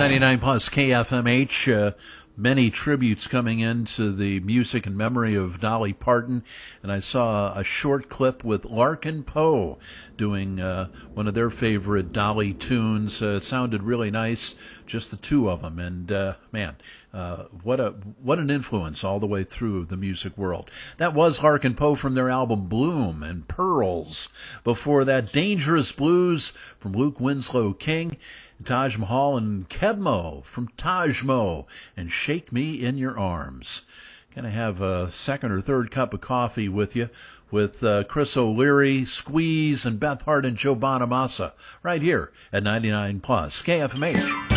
99 plus KFMH. Many tributes coming into the music and memory of Dolly Parton. And I saw a short clip with Larkin Poe doing one of their favorite Dolly tunes. It sounded really nice, just the two of them. And man, what an influence all the way through the music world. That was Larkin Poe from their album Bloom and Pearls. Before that, Dangerous Blues from Luke Winslow King. Taj Mahal and Kebmo from Tajmo and Shake Me in Your Arms. Gonna have a second or third cup of coffee with you with Chris O'Leary, Squeeze, and Beth Hart and Joe Bonamassa right here at 99 plus KFMH.